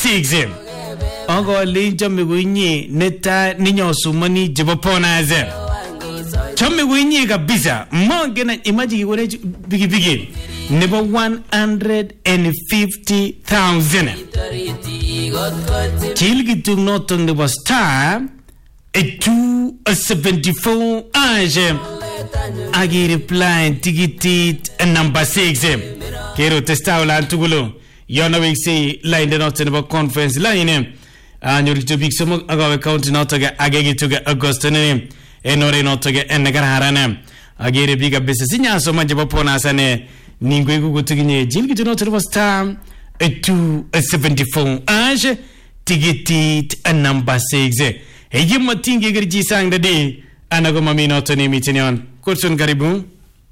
6 Ogo linjo miguinyi neta ninyosumani jebo ponaze Chome winyi kabisa Mongena imaji kiwone bigi Nebo 150,000 Chilgitung notong nebo star 274 age Agi reply tikitit number 6 Kero testa ulan tugulo Yona wiksi line noto nebo conference line Nyori to big somok agawe county noto ga agegi tuga Augustine Enore noto ga enagara harana Agiri biga bese sinya so manje bopona sane Ningwe gugutuginye jilgitu noto nebo star 274 age tikitit number 6 Eji matingi gerji sang dadi Anago mami noto ni mitinyon Kursun karibu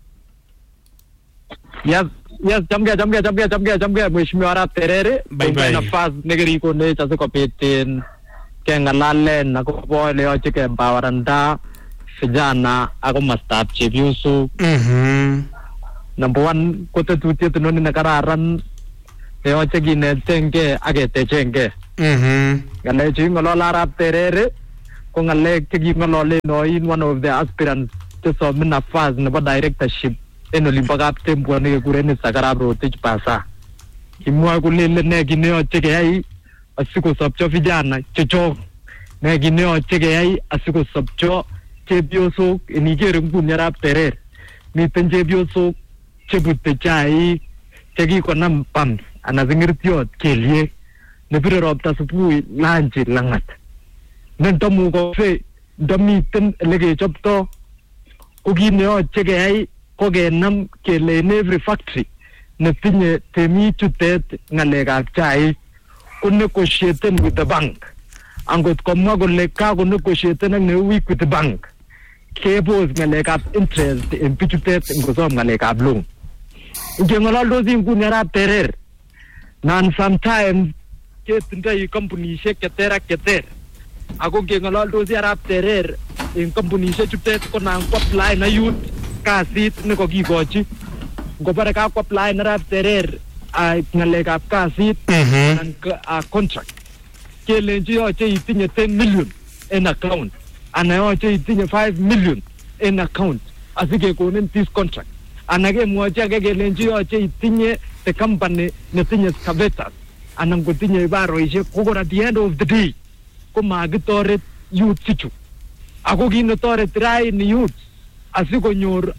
Yes, jamga Mheshimiwa Arap Terere. Bye. Nafasi negeri ko ne chase ko petin kengalale na ko pole o chike empoweranda vijana ako mastap chepyoso. Number 1 ko tetutiet noni na kararan o chike inetenge aketechenge. Ngale chi ngalola Arap Terere ko ngale chike ngalolen no in one of the aspirants to some nafasi nebo directorship eno limbagap tempo ne kurene sagarab rotich pasa kimwa kulele ne gineo chegei asiko sapcho vijana chocho ne gineo chegei asiko sapcho chebioso enigere nguni Arap Terere miten chebioso chebute chai chegi konam pam anazingirtiot kelie ne bire robta supui lanchi langat nentomu ko fe domiten lege chopto ugineo chegei Kogenam kele in every factory netinye temi chutet ngalekab chai ko negotiaten with the bank angot komwa kole ka ko negotiaten ak neu with the bank kebos ngalekab interest en bichutet ngosom ngalekab loan ngengololdosi nguni Arap Terere nan sometimes ketindoi kampunishek cheter ak cheter ako ngengololdosi Arap Terere en kampunishek chutet ko nan ko apply na youth kasit ne ko kikochi ngobare ka apply na Arap Terere ngalekab kasit and contract kelenji yoche itinye 10 million in account ana yoche itinye 5 million in account asike konin this contract ana kemwochi ake kelenji yoche itinye the company netinye excavators ana ngotinye baroishek ko at the end of the day ko magitoret youth sichu ako kinetoret raini youth asikonyor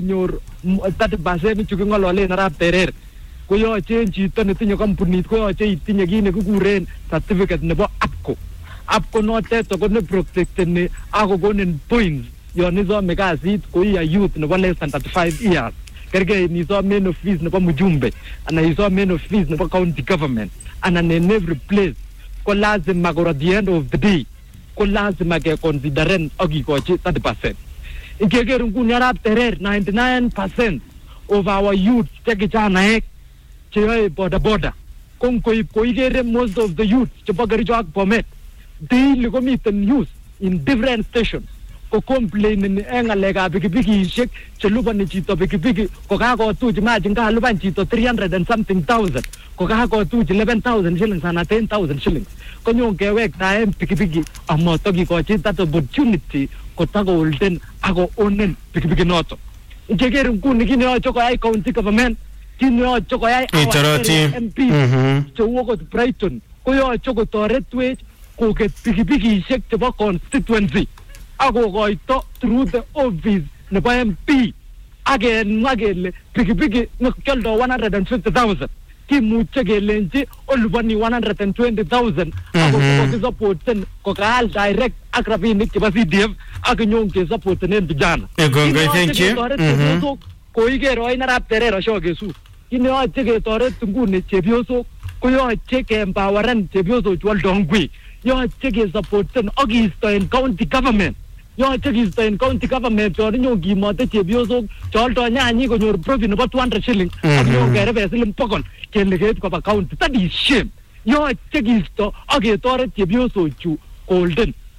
30% chukingololen Arap Terere ko yoche chito netinye kampunit ko yoche itinye kit nekikuren certificate nebo APCO notet ko ne protecteni ako konin points yon isome kasit ko iya youth nebo less than 35 years kerge ni so main office nebo mjumbe ana iso main office nebo county government ana in every place ko lazima at the end of the day ko lazima ke consideren ogikochi 30%. Ingegeru nguni Arap Terere 99% of our youth tekijanaek cheyoe boda ko igere most of the youth chebo Kericho ak Bomet daily komiten youth in different stations ko complain en ngalekab pikipikishek chelupani chito pikipiki ko kakotuch imagine kalupan chito 300 and something thousand ko kakotuch 11,000 shillings and 10,000 shillings konyon kewektaen pikipiki amotokikochi that opportunity kotako holden ako onen pikipiki noto ingeger nguni kine yoche koyai county government kine yoche koyai MP chewoko Brighton ko yoche kotoretwech koket pikipikishek chebo constituency ako koito through the office nebo MP agenwa kele pikipiki nekyoldo 150,000 kimuche kelenji olupani 120,000 ako kokisupporten kokaal direct ak rabinik chebo CDF ak nyon kesupportenen vijana. Thank you. Koigero ina Arap Terere shokesu kine yoche ketoret nguni chepyosok ko yoche keempoweren chepyosok chwoldo ngwek yoche kesupporten ak kiisto en county government yoche kiisto en county government yon nyon kimote chepyosok choldo nyanyik konyor profit nebo 200 shillings ak nyon kerebe siling 100 kele keib koba county. That is shame. Yoche kiisto ak ketoret chepyosok chu golden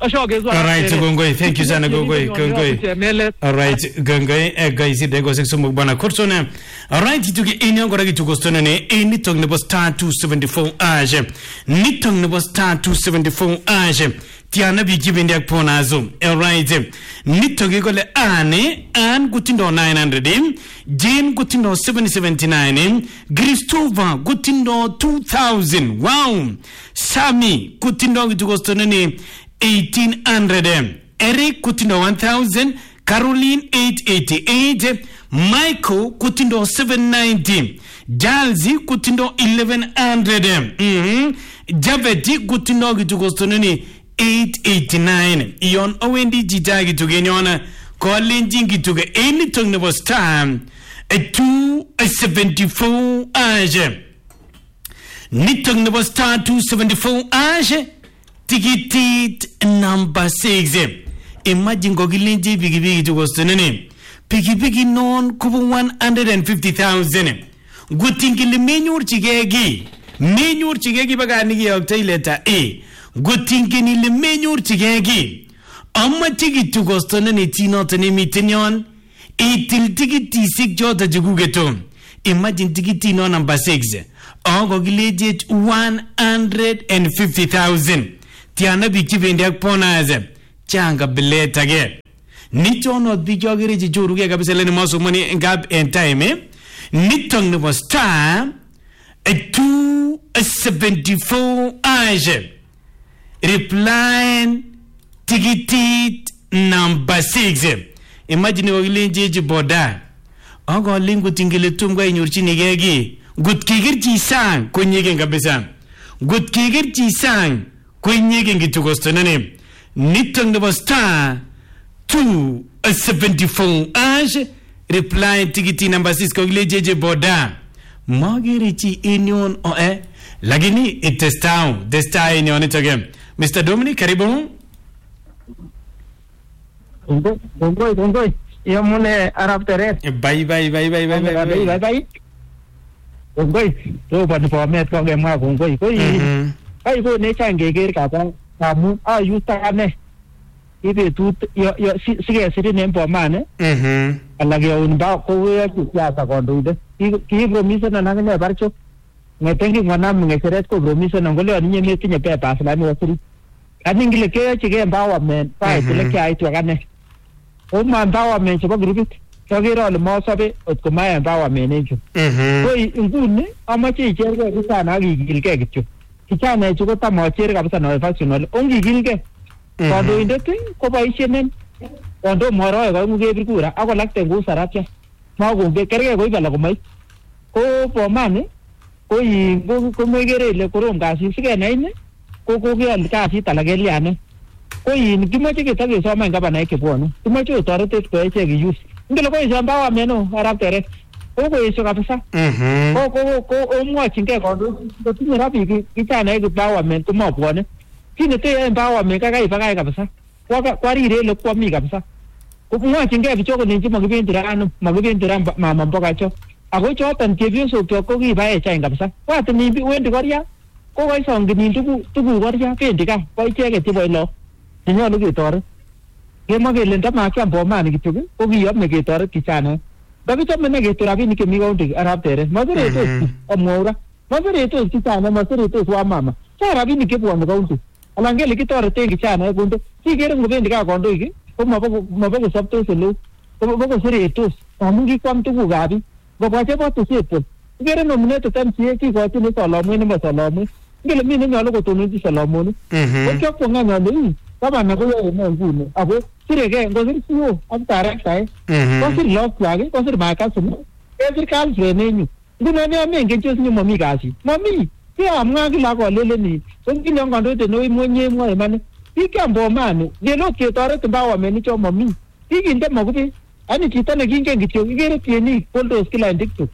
All right, Gongoi. Thank you, Sana Gongoi. All right, Gongoi. Guys, there goes some bana kursona. All right, you get in your goragi to go stone any tongue nebo star 274 age. Nitong nebo star 274 age. Tiana be given their ponazo. All right, Nitong gole an gutindo 900 Jane gutindo 779 Christopher gutindo 2000. Wow. Sami gutindo to go stone 1800 Eric Kutindo 1000 Caroline 888 Michael Kutindo 790 Jalzi Kutindo 1100 Javeti Kutindo Gitugostononi 889 Ion Owendi Jitagi to Genyona Colin Jingi to get any tongue was time a 274 age Nitung was star 274 age Ticket number 6. Imagine Gogilinji Bigi to Gostonene. Piki non Kubu 150,000. Good thinking the menu Chigegi. Menu Chigegi Baganigi of letter A. Good thinking in the menu Chigegi. Amma ticket to Gostonene Tino Tanemi Tinyon. Etil ticket T6 Jota Jugugeton. Imagine ticket number 6. Ogogilage 150,000. Tiana biki vendia ponaze changa bileta ge nichono bijogiri jijuruge kabisele ni maso money ngab en time nitong no star 274 age reply ticket number 6 imagine ogilenje boda ogo lingu tingile tumga inurchini gegi gut kigirji sang kunyege kabisa gut kigirji sang Kwenye gengi tukostonane Nitong nebo star 274 age reply tikiti number 6 kogile jeje boda Magirichi inyon Lagini itestao Desta inyon itoge Mr. Dominic karibu Gongoi Yamune Arab Tere Bye Gongoi Roba nipo met konge mga gongoi Ay ko ne change gear ka pa kamu ayu tane ibe tu yo sige sire ne po mane alagi un ba ko ya ya ta ko ndu ki promise na ngane barcho ne tengi ngana mnge seret ko promise na ngole ani ne tinye pe pa sala ni wasiri ani ngile ke chige empowerment pa ile ke ai tu gane o ma empowerment ko grupit ko gero le mo sabe ot ko ma empowerment ne ju ko ngune amache che ko sana gi gilke gitu Kichana chuko tamocher kabisa na factional ongi gilge kondo indeti ko boisienen kondo moro ko muge kura ako lakte go sarapya mago be kerge ko ibala ko mai ko pomane ko yi ko megere le korom kasi sige naine ko ge kasi talageliane ko yi kimoche ke tage soma ngaba na ke bono kimoche utorete ko eche gi use ngelo ko isamba wa meno araptere ko iso kabisa ko omwachinge kondo tinye rabi kichana empowerment ko mabwone kine te empowerment kakai pakai kabisa kwarire le kwami kabisa ko mwachinge bichoko ninji magibendira mama mboga cho ako choton chepyosok chok ko kibae chain kabisa watu ni wendi koria ko kaisongi ni tugu koria kendi ka ko icheket chebo ilo nyolu ketoret kemwa kele ndamakiam bomani kityo ko kiyome ketoret kichana Dakichome ne ketu rabinik chemi county Arap Tere maseretos amwaura maseretos kichana maseretos wa mama cha rabinik chebwone county alan kele kitoreten kichana kunde sikere ngobendi ka kondoik ko maboko sabtos ele ko maboko seretos amun kikwam tugukab biik ngobwa chebo tuset sikere nominate MCA kikochini Solomon nebo Solomon ngele mine nyolu kotononchi Solomon ko kyokwo ng'anyoni kama koyoe ne nguni ako sirege ngosir CEO ak director kosir lokwak kosir makasum kesir kalfenenyu nguno ne amengen chos ni mami kasi mami kiamwa kila koleleni ngine ngondote no imonye mwa emane kikambo mane ngelo ketoret empowerment cho mami kikinde makubi ani chito ne kingen kityo kikere tieni poldos kila ndikto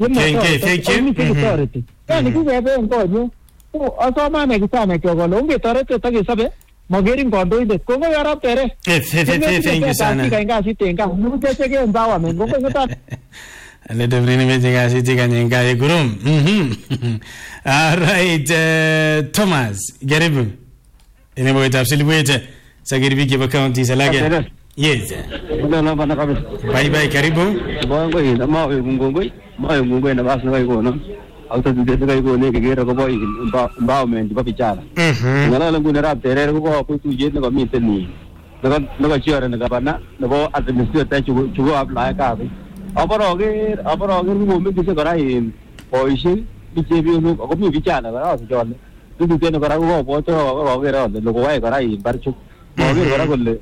yematoret yani kikebe ngonyo ko asomane kisane kyogolo ungetoret takesabe Magering kondoindet ko Arap Tere. Thank you sana. Kasi tenga. Nuke cheke empowerment. Ko ngota. Ale devrini meje kasi tika nyenga e gurum. All right, Thomas. Garibu. Ine boy tafsili boyete. sagiri biki ba county salage. Yes. Bye bye, karibu. Mungu na basi na auto de de go ne ke ro ko boy environment ba pichara ngala ngu ne rap tere ko ko tu je ne ko mi teni no ko chiora ne ka bana no bo administrator ta chu apply ka bi abaro ge mu mi se kara in poisin bi je bi no ko mi pichara ba so jole tu ne kara ko bo to ro ge ro lo ko wai kara in bar chu bo ge kara ko le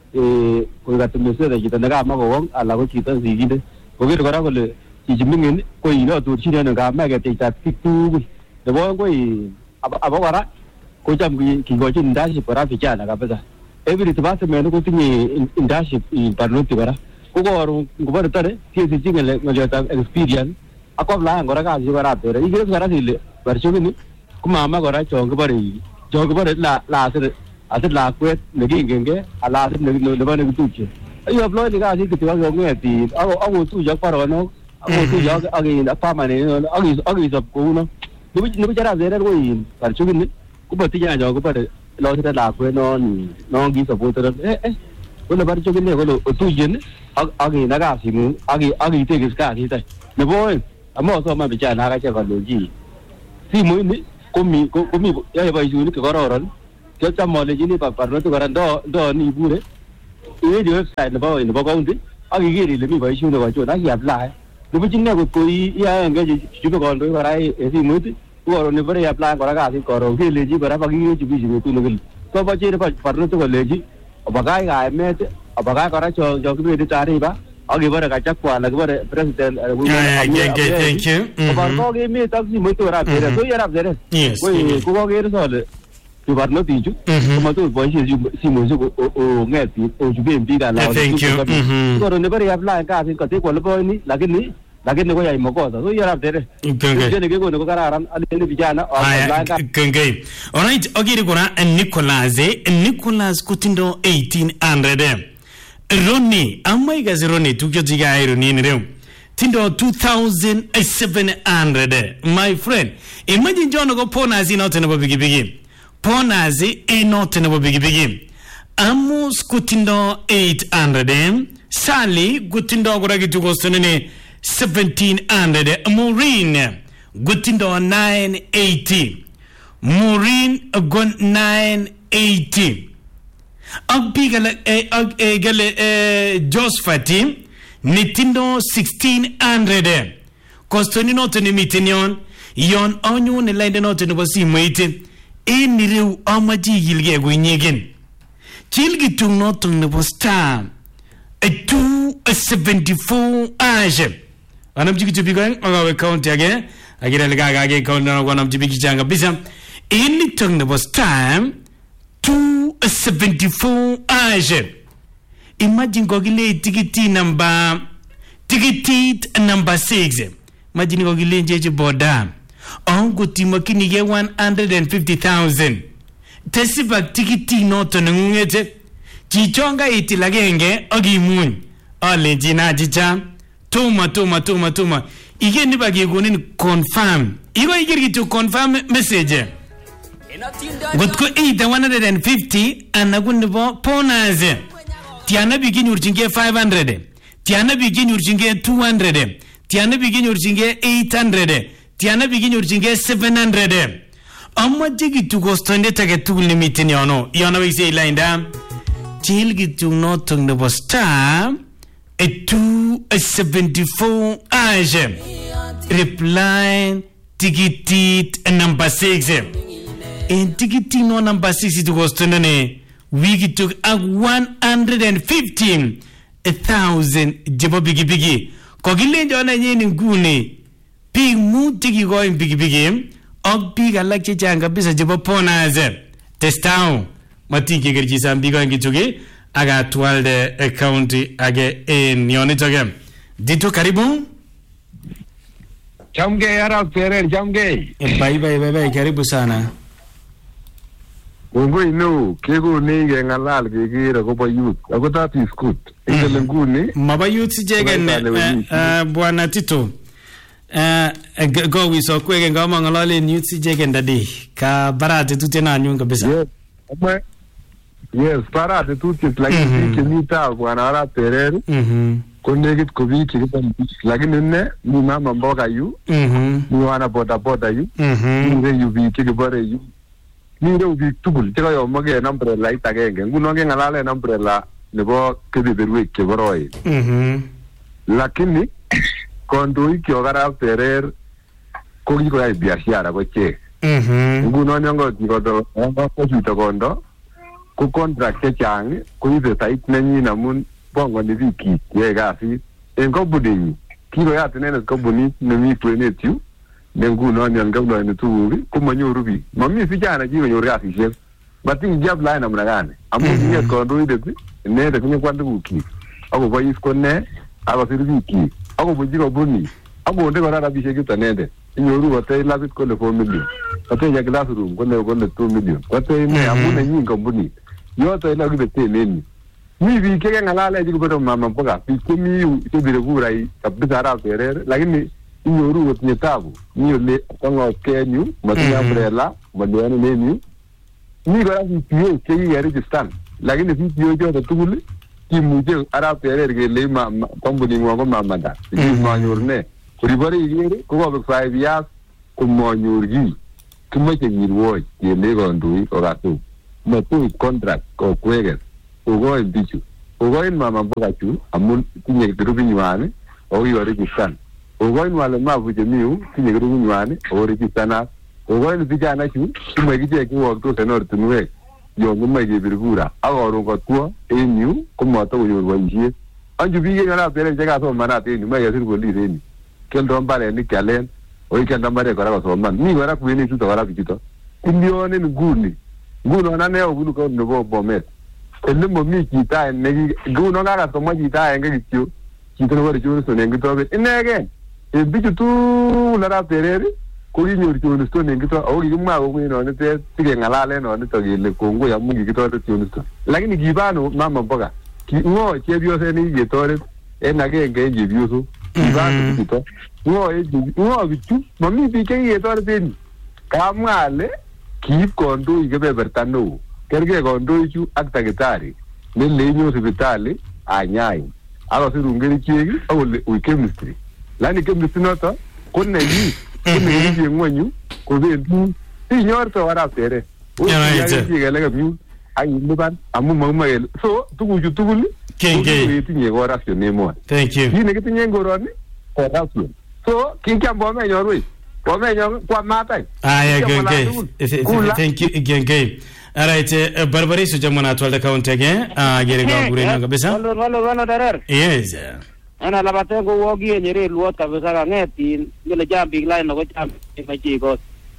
ko ga administrator ji ta na ga ma ko ala ko chi ta si ji de ko ge kara ko le chỉ mình coi nó tụi chị này cả mấy cái tiền chặt cái tu rồi bao coi abo quá coi chăm cái gọi trên industry para ficha là cả bây giờ every time mà nó có tiếng industry parlo thì bara có rồi tare thì chị này người ta experience ako là người ta gì bara rồi ý cái bara thì bara cho mình cũng mà gọi cho cái bara là sẽ là quét người cái là sẽ người nó tu chứ ấy hợp lối thì cái gì cái tiếng nghe thì ông tu giấc para nó aku tu jauh agi apa mana agi sab ko no nu bicara zera ko in par chugin ni ko bati jana jauh ko par lo sita la ko no gi sab ko tar ko na par chugin ne ko tu jin agi naga simu agi te gis ka thi tai ne boy amo so ma bicara na ka che ko lo ji si mu ni ko mi ya ba ju ni ko ro ron ke cha mo le ji ni par no to garan do ni bu de e di website ne ba ni ba ko ndi agi gi ri le mi ba ju ne ko cho na ya apply Nếu chính là કોઈ યા કે જીબે કોણ તો વરાય એસી મુત કોરો ને બરે apply કરા કા આસી કોરો કે લેજી બરા પગી જીબી જીબે તું નગલ તો પછી રે પરનો તો લેજી બગાય ગાય મે બગાય કરા જો કે બે તારી બા આગે બરે કા ચકવા લગ બરે president thank you બાર કે મે તક મુત વરા ફેરે તો યાર આપ જરે કોઈ કો કે રે સોલે tu parlo di ju ma tu poi si mo su o nghe ti o ju bien bi da la ko ne bari apply ka si ko te ko lo boy ni la ke ni ko yai mo ko so ya rap tere ke ne ke ko ne ko kara ran ali ne bijana o apply ka kenge alright ogiri kora Nicholas kutindo 1800 Ronnie amai ga Ronnie tukyo jiga iru ni ne tindo 2700 my friend imagine jono go pona zi not ne bigi Ponazi e not in a big Amus Gutindo 800 Sally Gutindo Goragi to Gostonene 1700 Maureen Gutindo 980 Maureen gon 980 Abigal egale Josfati Nitindo 1600 Costonino to Nimitinion Yon onion and London not in the Wasi Eniriu amaji yilge gwinyegen chilgi tungnotung ne posta a 274 age anam jigi to be going on account again agire lega age account na wanam jigi janga bisa eni tung ne posta 274 age imagine gogile tikiti number 6 imagine gogile jeje boda Ongo timokini ge 150,000 Tesiba tikiti noto ngungete Chichonga iti lagenge Ogi mun Ole jina jicha Tuma Ige niba gigunin confirm Igo igiri to confirm message Gotko 150 Anagunibo ponaze Tiana bigini urchinge 500 Tiana bigini urchinge 200 Tiana bigini urchinge 800 Tiana bigini urchinge 700 Amma jigi tu gostonde take tu limitin yono we say linda Jilgi tu notung the star a 274 age reply tikitit number 6 and tikiti no number 6 tu gostonde ne wigi took 115,000 jebo bigi kogile jona nyeni ngune Big mood tiki going big og big alak changa bisa jebo ponaze testao matiki gerji sam big going gituge aga 12 account age en yonitoge dito karibu Jamge yara pere jamge bye karibu sana Ngoi no kego nige ngalal kegera ko ba youth ako that is good ingele nguni maba youth jegen bwana Tito go we so kwege ngama ngalale youth jegen dadi ka barate tutena nyunga bisa Yes, parate tutjes lakini kimita bwana ara terer. Ko negit ko bi kitan lakini ne ni mama mboga yu. Ni wana boda yu. Ni yu bi kibore yu. Ni re ubi tugul tega yo mage umbrella itagenge. Nguno nge ngalale umbrella nebo kebeberwe keboroi. Lakini kondo iki ogara terer ko giko ya biashara ko che. Nguno nyongo dikodo ko chuto kondo ku contract chang ku ibe site nenyi namun bongo ni wiki ye gasi en company kilo ya tenene company ne mi twenetiu ne nguno nyanga ndo ni tuuri ku manyoru bi mami vijana jiwe nyoru gasi chef batin jab line namna gani amu ni kondo ide ne de kunye kwandu buki ako boys konne ako sirviki ako bujiko buni ako nde kora rabishe kitanende nyoru wote labit ko le 4 million wote ya classroom ko le 2 million wote ne amu ne nyi company yote ina gibete nini mi bi kege ngalala jigo beto mama mboga pikumi tebire burai kabisa ra perere lakini nyoru wote tabu niyo le kongo kenyu matinya umbrella madwana neni ni gara PO kegi ya register lakini PO jote tuguli kimuje ara perere ge le mama company ngo mama da ni manyorne kuribare igere ko ba 5 years ko monyorgi kumache nyirwo ye le gondui oratu matu contract ko kwege ugo bichu ugo in mama mboga chu amun tinye grupi nywane o yo register ugo in wale mavu jemiu tinye grupi nywane o register ugo in vijana chu tumegije ki wo to senor tunwe yo ngumege birgura agoro ko tuo enu kumoto uyo wanjie anju bige ngala pere jega so manate enu mege sirgo liseni kendo mbale ni kalen o ikenda mbare ko so man ni wara kueni chu to wara bichito kundione nguni nguno na neo gunu ko no bomet ele mo mi kita ne guno ngara to mo kita nge kityo kitno wari chu so ne ngito be inege e bitu tu la ra perere ko yi nyori chu so ne ngito o gi ma go no ne te tige ngalale no ne to gele kongo ya mungi kito to chu so lakini gibano mama mboga ki ngo chebio se ni ye tore na ge nge jibio so gibano kito ngo bitu mami bi ke ye tore tin kamale kiip kondo ikebeberta no kerge kondo ichu ak takitari ne lenyo hospitali anyai alo sirungeri chiegi awole u chemistry lani chemistry noto konne yi ngwanyu ko bentu inyorto wara pere o ya gele gamu ay luban amu magel so tuguju tugul kenge tinye gora sionemo thank you yine kitinye ngoroni ko dasu so kinkambo me nyorwe kwa matai thank you genge alright barbari so jamana twalda count again gere ga gure na kabisa walo darer yes ana labate go wogi nyere luot kabisa ga ngeti ngele jambi line no jambi machi go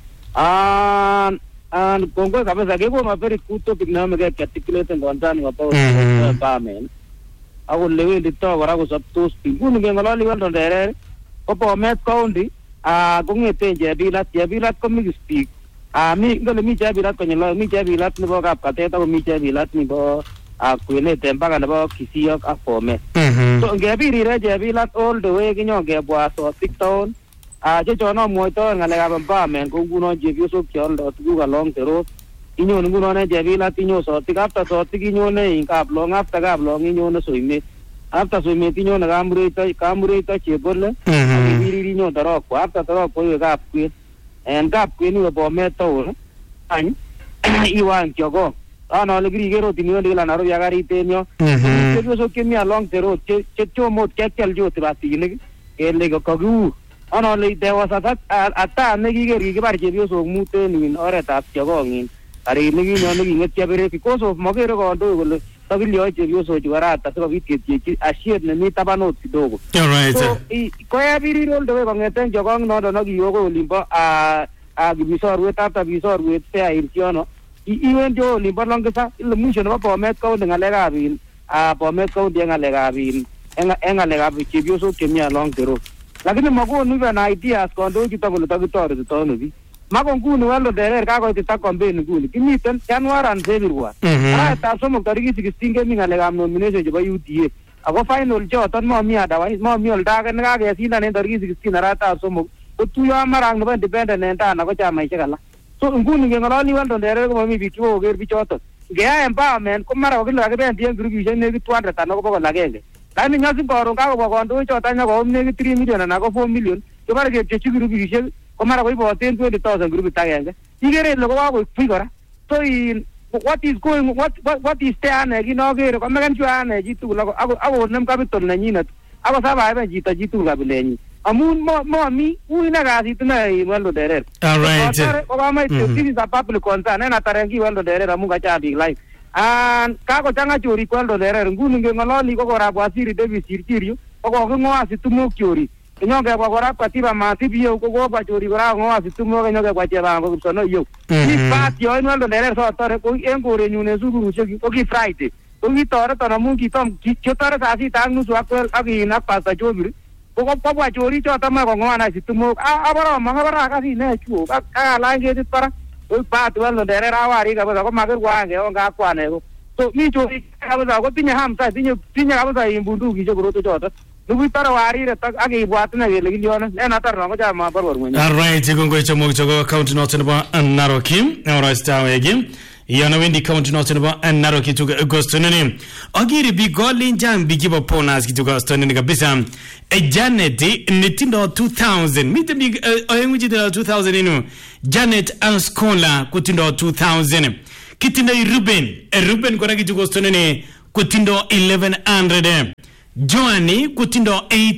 an kongo kabisa ge go maperi kuto kiname ge articulate ngondani wapo pamen awu lewe dito wara go saptos pingun ge ngalali walo darer opo met county kungete jebilat ko mi speak mi ngale mi jebilat ko nyalo mi jebilat ni bo kap kateta ko mi jebilat ni bo kwene tembaga na bo kisio afome so ngebiri re jebilat all the way kinyo gebwa so tikton je jono moito ngale ga ba men ko nguno jebio so kyoldo tugu along the road inyo nguno ne jebilat inyo so tikapta so tiginyo ne inkap long after gap long inyo ne so ime after so ime tinyo na kamurita chebole biri nyo daro ko after daro ko yo gap queen and gap queen yo bo meto an iwan jogo ana le gri gero tinyo de la naro ya gari tenyo so ke mi along the road che chomo kekel jo trati ne ele ko gu ana le de was ata ne gi geri ge bar je bio so mute ni ore tap jogo ngin ari ne gi nyo ne gi ngetia bere because of mogero ko do gole tabilio je bio so juara ta so vitke ki ashir ne ni tabano kidogo all right so ko ya biri rol do ko ngeten jogong no do no gi yogo limbo bisor we tata bisor we te irciono iwen jo limbo longesa il musho no po met ko ngale ga bin po met ko de ngale ga bin engale ga bi bio so kemia long tero lakini mago nu na ideas ko ndo ki to ko to no bi mago nguni walo derer ka ko ta campaign nguni kimiten January and February ta somo tariki 16 mi ngale ga nomination je ba UTA ako final jo ton mo mi ada wa mo mi olda ga nga ga sinda ne tariki 16 ara ta somo tu yo marang no independent ne ta na ko chama ikala so nguni ngalo ni walo derer ko mi bitwo ger bichoto ngea empowerment ko mara kokile kakibendi en grupisiek nekit 200 anan ko bokol agenge lakini nyosin koron kakobwa kandoik choton nyokoum nekit 3 million anan ko 4 million kobare kepchechi grupisiek ko mara koiboten 20,000 grupit agenge ikere ile kokakoik buch kora so what is going what is there ane kinokere komeken sure ane chitugul akonem capital nenyinet akosabaiben chito chitugul kabilenyin amun momi uine kasit ine Weldo Derer. All right. This is a public concern en atarengi Weldo Derer amun kachang biik live. And kakochanga chorik Weldo Derer nguni ngeng'ololi ko korab waziri David Chirchir ko koking'oa situmok chorik. Kinyokebwa kora Katiba Matip yeu ko kobwa chorik kora kong'oa situmok kinyokebwa Chebango Kipsono yeu. Bik bat yo en Weldo Derer sotore ko en korenyun en sukurusiek ko ki Friday. Ko kitoreton amun kitoret kasit ak nusu ak Pastor Jobir. Kobwa chorik choton moe kong'oan any situmok aboromong kasit nechu kakalany ketit barak bat Weldo Derer awarik kabisa komakirwa age ongakwane ko so mi chorik kabisa kotinye hamsa tinye kabisa bunduki korotwek choton nikitore wariret ak ibwat ine kele kilyonen en atar non kocham maborwor ngweny. All right, kongoi chomok choko county noton nebo Narok orostaweki yana wendi county noton nebo Narok kituka gostoneni agiri bigolin jam bikiba ponas kituka gostoneni kabisa Janet nitindo 2000 mite oyengu jitindo 2000 inu Janet Anskola kutindo 2000 kitindo Ruben kora kituka gostoneni kutindo 1100 Joani kutindo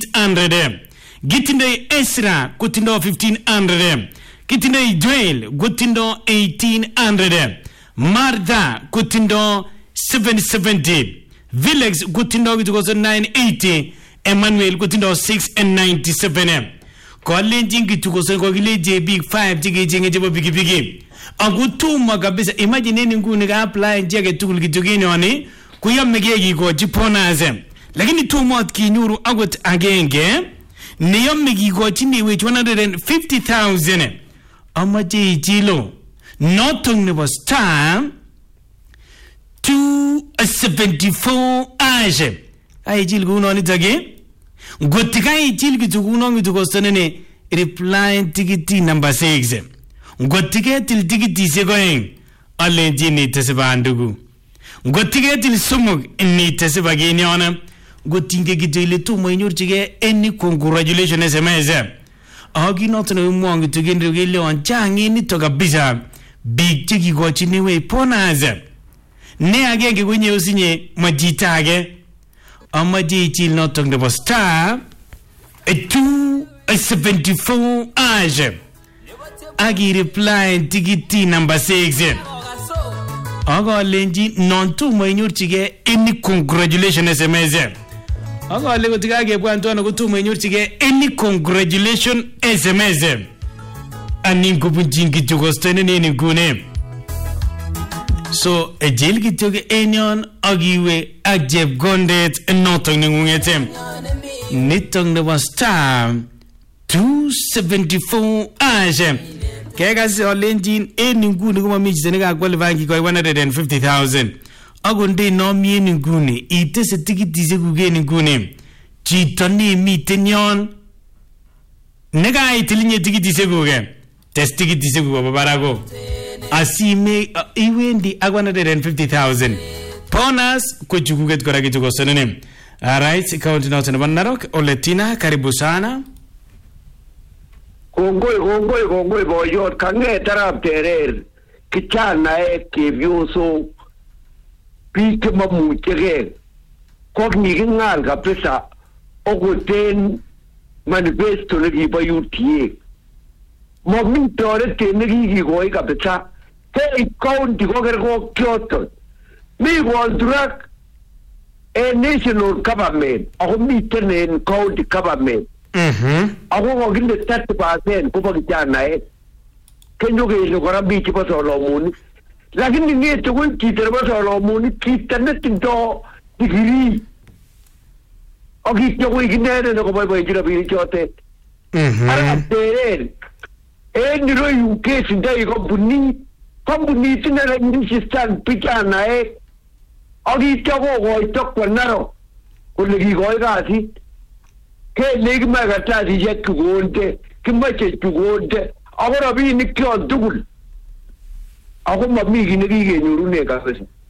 800 Gitindo Esra kutindo 1500 Kitindo Joel kutindo 1800 Martha kutindo 770 Vilex kutindo 980 Emmanuel kutindo 697 Kolenjin kitukoso kokile big 5 tikijenge jebo bigi akutuma kabisa imagine nguni ka apply njege tukul kitugini oni kuyamege kikochi ponaze lakini tumot kinyuru agot agenge niyamege kikochi ni wech 150,000 amaje ichilo notong nebo star 274 aje ay jil guno ni tage gotika ichil kituguno ngitugostonene reply ticket number 6 gotika til ticket segoen alenji ni tesebandugu gotika til sumug ni tesebageni ona gotinge gidele tumo inyorchige any congratulations SMS agi notno mwangi tugende gele on changi ni to kabisa big tiki gochini we ponaza ne agenge kwenye usinye majitage amaji chil notong nebo star 274 age agi reply tikiti number 6 aga lenji non tu mo inyorchige any congratulations SMS aga lego tigage bwanto ko tu mo inyorchige any congratulations SMS anin ko bunjingi jogostene ni ngune so ejel gitoge enyon agiwe ajeb gondet notong ngungete nitong nebo star 274 age kega se olenjin nguni kuma michitene ka qualifying ko 150,000 agonde no mi nguni itese tikiti se kugeni nguni chito ni miten yon nega itilinye tikiti se kuge test tikiti se kugo babarago asime iwendi 150,000 bonus ko chukuget kora kichuko sonene. All right, county note nebo Narok Oletina karibu sana. Kongoi boyot kanget arab Derer kichana kevyoso pik mamuchege kokni ngal kabisa ogoten manifesto ne giba yutie momin tore tenegi gigoi kabisa te county ko Kyoto mi contract a national government or meeting in county government ako ngoginde 30% kupa kijana kenyo ke kora bichi pa Solomon lakini ngete ko kitero pa Solomon kitane tinto degree ogi ko ignere no ko boy jira bi chote ara Derer ndiro UK sindai company tinara ndi stand pikana ogi ko to Narok kulegi go gasi ke legma gata di yekugonde kimache tugonde agora bi ni kyo dugul ako mami gine gige nyurune kabisa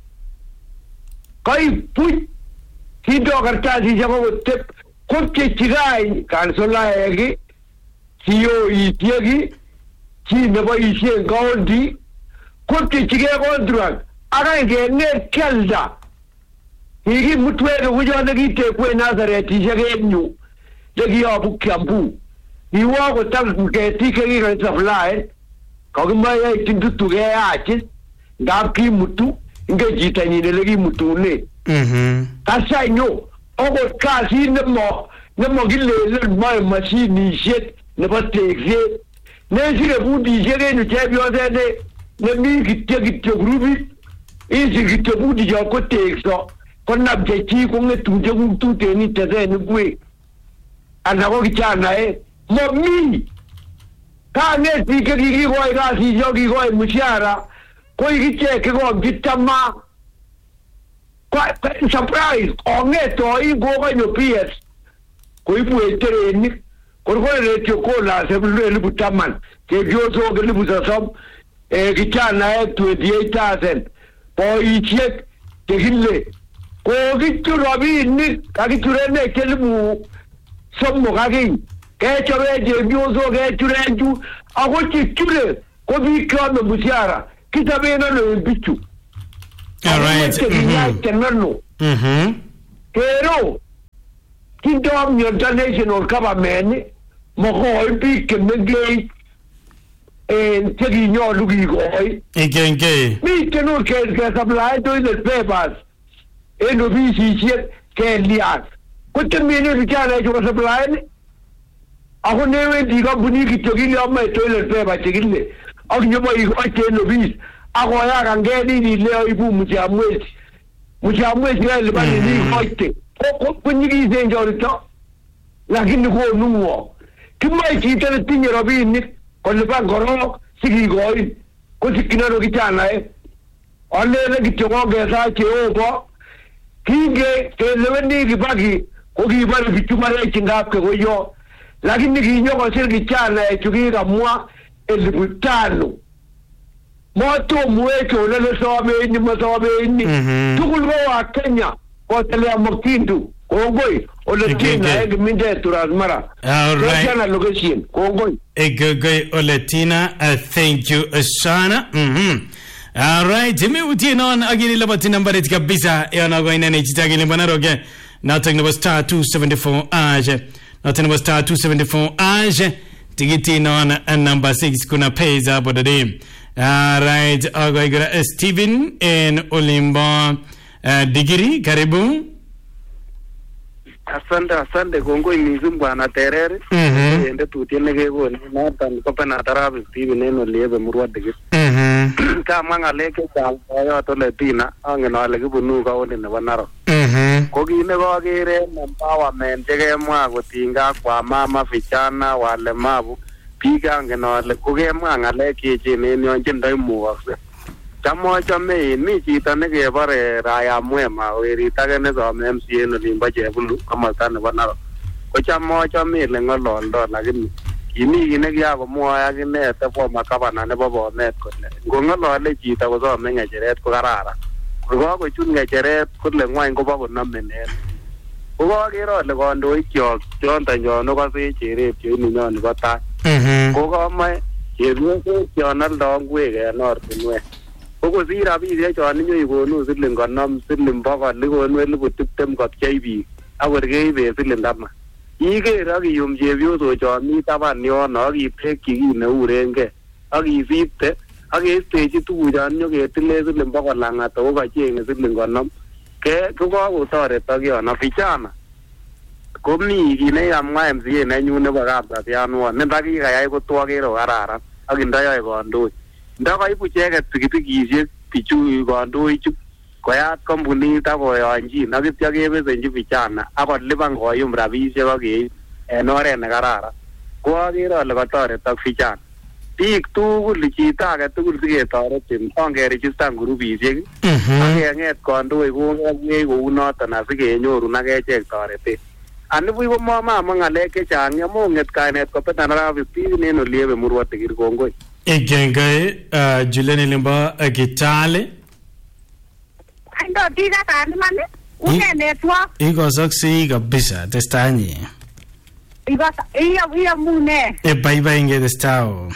Koi puch kindo kartasishek akotep kopchechikai kansolaeki COE chi neboisien county kopchechigei contract akangeng'et kialda kikimutweke kuchon nekitekwe Nazaretishek en yu chekiyobu Kiambu kiwo kotam ketik chekikasupply kakimoe tindutu keyachis ngap kimutu inge chitanyin elekimutune kasanyo okot kasit nemokilelen moe mashinishek nebo tekset nesire fundishek en yu chepyoset nemi kityo grupit isir kityo fundishek ko tekso konam chechi kong'etute kuk tuten itesen ingwek anan ko kijanaek momi kang'et biik chekikikoi kasishek kikoi mshahara ko ikichek kikokchi tamaa surprise ong'et oin kokonyo PS koibu terenik korkoretio kolase 10,000 chepyosok 30,000 kijanaek 28,000 boisiek chekile kokichu rabinik kakichurenek 3,000 akiny kechobe chepyosok kechuren chu ako chechure ko biik cheome mshahara kichoben ano en bichu. All right. Pero kindo myondo national government makoi biik chemengech chekinyolu kikoi. Miten ot kesupply toilet papers en ofisisiek kelian kotemene vijanachu kosupply ako newendi kampunit kityo kile amoe toilet paper chekile ak nyoboikoite en ofis akoyakan nini ile aibu mchamwezi kailipanin ikoite konyikisen chorito lakini konuwo kimoe chito netinye rabinik kolipan korok sikikoin kosikchinano kijanaek alele kityo kokesach Jehova kinge keleweni Kibaki kokibore bichu marech ngap kekoyo lakini kinyokosir kijanaechu kikamwa 5,000 motomweke olele sobenyi mosobenyi tugul ko wa Kenya kotelea Mokindu kongoi ole Tina mindet Transmara. All right. Location kongoi ole Tina, thank you sana. All right, me utienon agini labati nambarit kabisa yana go inene chitagini banaroge nothing number star 274 age nothing number star 274 age tigiti non number 6 kuna pesa for the day. All right, agoigura Steven in Olimba Digiri karibu. Asante kongoi mizum bwana Terere. Ende tutine kego natan ko penatara Steven en Oliebe Murwa Digiri. Kama ngaleke yo to Letina angen ale kibunu kaunti nebo Narok. Ko kine kokere empowerment chekemwa kotinga kwa mama vijana walemavu biik angen ale kokemwa ngalek cheechen en yon chendoi mukokse. Cham achame mi chito nekebore Raya Mwema werit age nesome MCA en olimbo Chebulu komosta nebo Narok. Ko cham achame ile ng'ololdo lakini kimi kit nekiakomwoe akine former governor nebo Bomet kole ngong'olole chito kosome ng'echeret ko kararan kokakochut ng'echeret kole ng'wany kobo konome nen ko kakere ale kandoikyok chontonyon okose cheret cheuninyon nebo tai ko kamoe chepyosok chon aldo ngwek en ortinwek ko kosir rabisiek chon inyoikonu siling 50 siling 100 ikonu 20,000 kopchei biik akor keibe siling 10 iker akiyum chepyosok chon mi taban yono akitekyi kit neurengei akisipte akeistechi tuguchon nyoketile siling 100 ang'ata ko kacheng'e siling 50 ko kakotoretok yono vijana komi kit nekamwa MCA nenyun nebo Kapsatianwon nendakikayai kotwo kero kararan ak indayoe kandoik ndakaibu icheket pikipikisiek bichu kandoichu koyat kampunit akoyonchin akityo kebesenchi vijana akolipan koyum rabisiek akeib en oret nekararan ko akere ale katoretok vijana biik tugul chito age tugul siketoretin ongeregistan grupisiek akeng'et kandoik kong'et kounoton asikenyorun akechek toretet anibuch komamwa ng'alek chechang among'et kainet kopetan Arap Steven en Oliebe Murwa Digiri kongoi Igengei Julian Limba Kitale. ndo diga tanimani une network Ikosoksei kabisa testanye. Iya mune. Bye nge testao.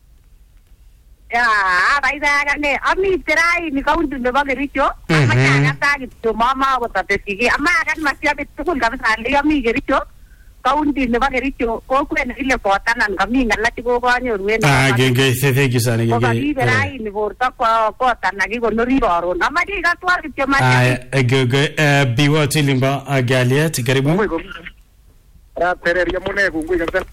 Ya, bye ne. Ami terai ni kaunti nebo Kericho. Amanya tagi to mama ko tatesigi. Ama kan masya bitukul kabisa ali ami Kericho. Kaunti nebo Kericho ko kwen ile kotanan kami ngalati ko kanyoru en. Genge thank you sana Ko kami terai ni borto ko tanagi ko nori ron. Ama di katwar kityo manya. Biwa tilimba Galiet karibu. Tereria mune kungui kabisa.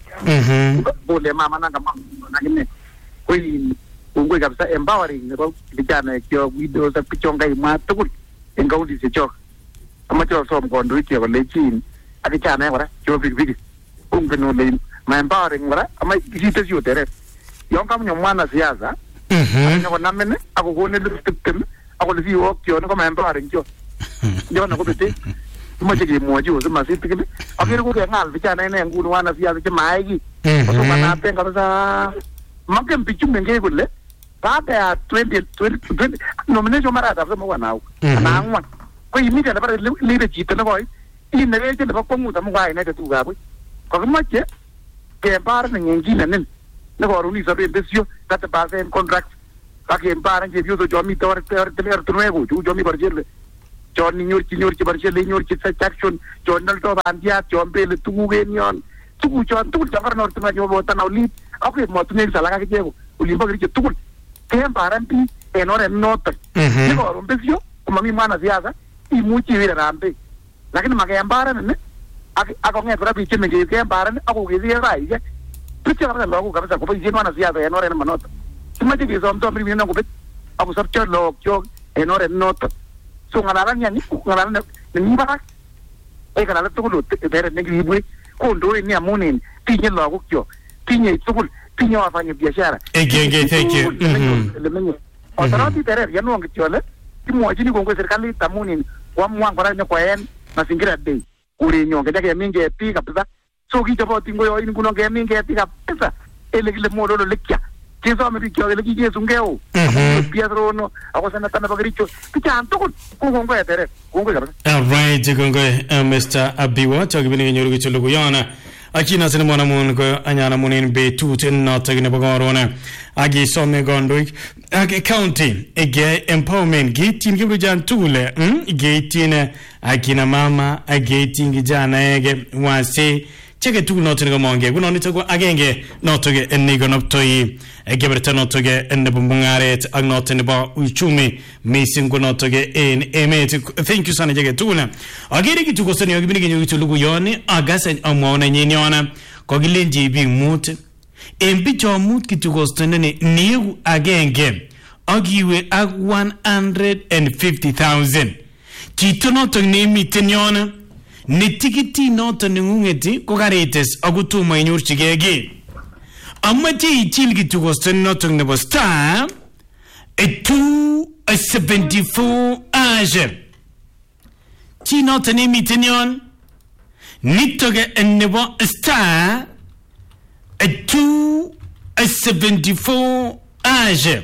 Bole mama nanga mama nangine. Kui kungui kabisa empowering nebo vijana kyo video za pichonga ima tukul engaundi sechok. Ama cho som kondo ikyo kolejin akichana wala cho big ungeno le ma empowering wala ama isite sio tere. Yon kam nyomwana siasa. Ako namene ako kone lutem ako lisi wok yo ko ma empowering yo. Yo na ko bete. Mache ke moji o sema sitikile akere ko ngal vijana ene ngunu wana siasa che maigi so mana penga kabisa make mpichu menge kule baada ya 20 nomination mara ta sema wana na ngwa ko imita na bare lire jita na boy ine veje na ko muta mwa ine te tuga boy ko mache ke bar na ngina nen na ko runi sabe desio kata base contract ka ke bar nge bio to jomi to ter nuevo jomi barjele John Nyorchi Barshele Nyorchi Section John Nalto Bandia John Bele Tugenion Tugu John Tugu Jangar North Majota now lead okay Motunen Salaka Jego Ulimba Tukul Tem Paranti Enor and North Nico Rumbesio Mami Mana Ziaza Imuchi Rampe Lakin Magambaran Akong Rabi Chimney Gambaran Agogi Rai Picture of the logo comes up with Jimana Ziaza and Nor and Manota Timothy is on top of the Abu Subchur Log Jog and Nor and North So ngalaran yan ngalaran ni ba ngalaran tukul tere negibwe ko ndo ni amunin tinye logo kyo tinye tukul tinye wafanya biashara thank you otarati tere yan wangi chole timwaji ni kongo serikali tamunin kwa mwangora ni kwa en mazingira day uri nyonge jake minge pi kabisa so kicho tingo yo ini kunonge minge pi kabisa ele modolo lekya Kiso me bicho le kije sungeo. Pietro no, ako sana tana bagricho. Kichanto ko kongo ya tere. Kongo kabisa. Right, kongo Mr. Abiwa chakibini nyorugo chulugo yana. Akina sene mwana mun ko anyana munin be tuten na tagine bagorona. Agi some gondoik. Agi county ege empowerment gitin gibru jan tule. Gitin akina mama agitin gijana ege wase cheke tu noto nga monge kuno nitoko agenge noto ge enigo noptoi geberta noto ge enne bumbungaret ag noto ne ba uchumi misingo noto ge en emet thank you sana jege tuna agere ki tuko soni ogibini genyo tulugu yoni agasa amona nyenyona ko gilenji bi mut embicho mut ki tuko soni ni agenge agiwe ag 150,000 kito noto ne mitenyona ni tikiti noto nungeti ko garetes agutuma inurchigege amache ichilgi tugosten noto nebo star 274 age chi noto ni mitenion nitoge nebo star 274 age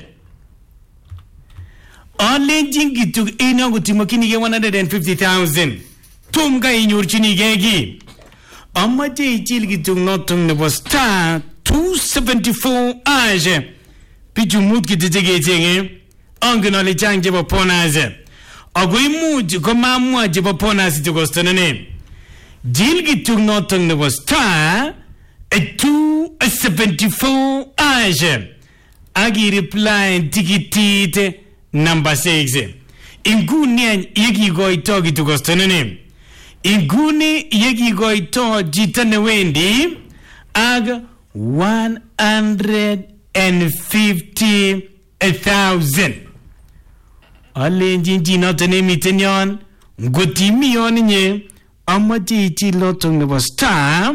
only jingi tu ino gutimokini ge 150,000 Tumga inurchini gegi. Amaje ichilgi tung notung nebo star 274 age. Pichumut ki titege tenge. Angenole chang jeba ponaze. Agoi muj koma mua jeba ponaze tugostanane. Jilgi tung notung nebo star 274 age. Agi reply tikitite number 6. Inguni yegi goitogi tugostanane. Inguni yegi goito jitane wendi ag 150,000 alenjin jinotane mitenyon ngotimi yoninye amache ichi lotong nebo star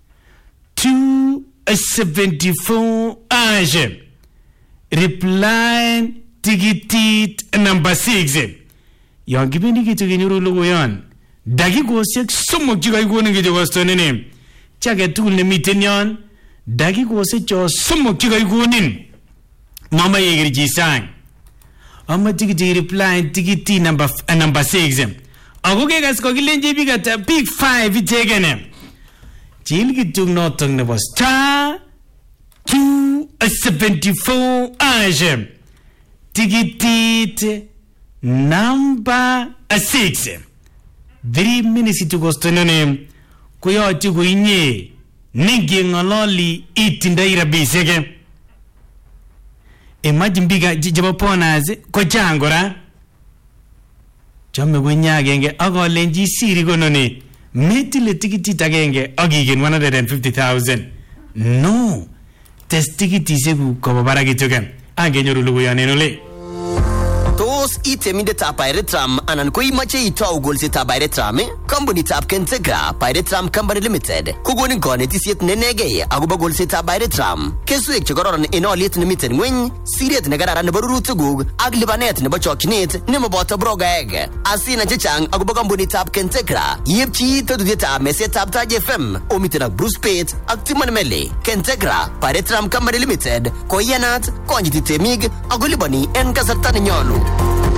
274 age reply tikitit number 6 yon kibini kitu kinyuru logo yon dagi gosek somok jiga igone ngi jogostonene chage tukul ne miten yon dagi gosek cho somok jiga igonin mama yegri jisang amache kiche reply tikiti number 6 ako kekas kokilenje biik ata big 5 icheken chil kityok notok nebo star 274 aje tikitit number 6 3 minutes to gostonone koyoche koinye ningengololi itindoi rabisiek. Imagine biga chebo bonus ko chang kora chome konya agenge akolenji siri konone metile tikitit agenge akigen 150,000 no test tikitisiek ko barak kityoken angenyoru logoyonen ole. Tos itemindetab Pirateram anan ko imache itau golsetab Pirateram, kompunitab Kentegra Pirateram Company Limited kokonin konetisiet nenegei akobo golsetab Pirateram. Keswek che kororon en olyet nemiten ngweny, siret nekararan nebo rurutikuk ak lipanet nebo chokchinet nemoboto brogaeg. Asina chechang akobo kompunitab Kentegra, yepchi tetutietab mesetab Taj FM omiten ak Bruce Pate ak Timon Mele. Kentegra Pirateram Company Limited koyanat konyiti temik ako lipani en kasarta nenyolu.